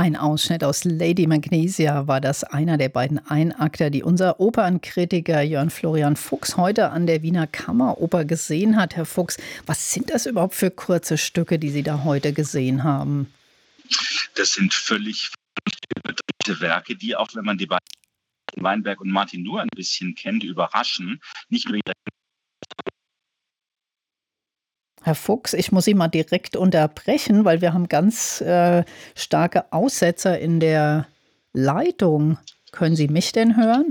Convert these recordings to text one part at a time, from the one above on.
Ein Ausschnitt aus Lady Magnesia war das, einer der beiden Einakter, die unser Opernkritiker Jörn Florian Fuchs heute an der Wiener Kammeroper gesehen hat. Herr Fuchs, was sind das überhaupt für kurze Stücke, die Sie da heute gesehen haben? Das sind völlig überdrehte Werke, die, auch wenn man die beiden Weinberg und Martinur ein bisschen kennt, überraschen. Nicht nur Herr Fuchs, ich muss Sie mal direkt unterbrechen, weil wir haben ganz starke Aussetzer in der Leitung. Können Sie mich denn hören?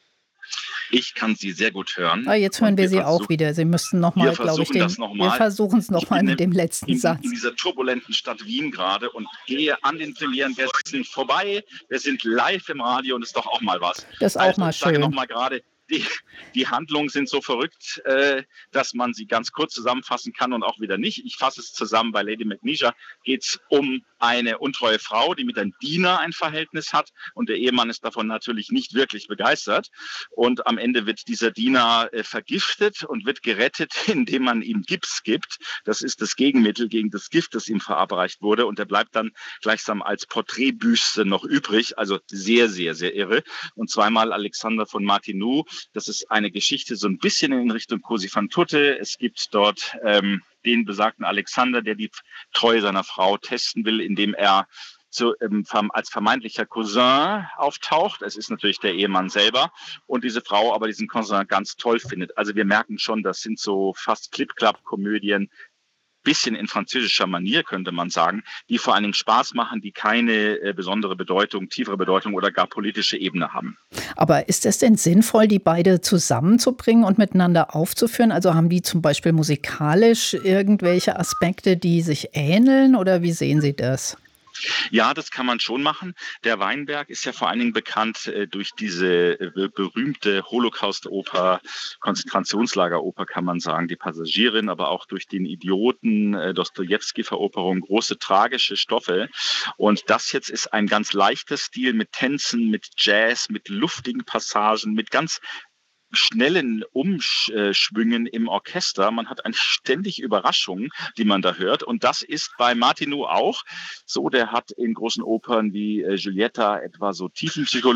Ich kann Sie sehr gut hören. Jetzt hören Und wir Sie auch wieder. Sie müssten nochmal, glaube ich, wir versuchen es nochmal mit dem letzten Satz. In dieser turbulenten Stadt Wien gerade und gehe an den Premierengästen vorbei. Wir sind live im Radio und ist doch auch mal was. Das ist auch mal ich sage schön. noch mal gerade, die Handlungen sind so verrückt, dass man sie ganz kurz zusammenfassen kann und auch wieder nicht. Ich fasse es zusammen. Bei Lady Magnesia geht es um eine untreue Frau, die mit einem Diener ein Verhältnis hat, und der Ehemann ist davon natürlich nicht wirklich begeistert. Und am Ende wird dieser Diener vergiftet und wird gerettet, indem man ihm Gips gibt. Das ist das Gegenmittel gegen das Gift, das ihm verabreicht wurde. Und er bleibt dann gleichsam als Porträtbüste noch übrig. Also sehr, sehr, sehr irre. Und zweimal Alexander von Martineau. Das ist eine Geschichte so ein bisschen in Richtung Cosi fan tutte. Es gibt dort den besagten Alexander, der die Treue seiner Frau testen will, indem er als vermeintlicher Cousin auftaucht. Es ist natürlich der Ehemann selber und diese Frau aber diesen Cousin ganz toll findet. Also wir merken schon, das sind so fast Clip-Clap-Komödien, bisschen in französischer Manier, könnte man sagen, die vor allen Dingen Spaß machen, die keine besondere Bedeutung, tiefere Bedeutung oder gar politische Ebene haben. Aber ist es denn sinnvoll, die beide zusammenzubringen und miteinander aufzuführen? Also haben die zum Beispiel musikalisch irgendwelche Aspekte, die sich ähneln, oder wie sehen Sie das? Ja, das kann man schon machen. Der Weinberg ist ja vor allen Dingen bekannt durch diese berühmte Holocaust-Oper, Konzentrationslager-Oper kann man sagen, die Passagierin, aber auch durch den Idioten, Dostojewski-Veroperung, große tragische Stoffe. Und das jetzt ist ein ganz leichter Stil mit Tänzen, mit Jazz, mit luftigen Passagen, mit ganz schnellen Umschwüngen im Orchester. Man hat eigentlich ständig Überraschungen, die man da hört. Und das ist bei Martineau auch so. Der hat in großen Opern wie Giulietta etwa so Tiefenpsychologie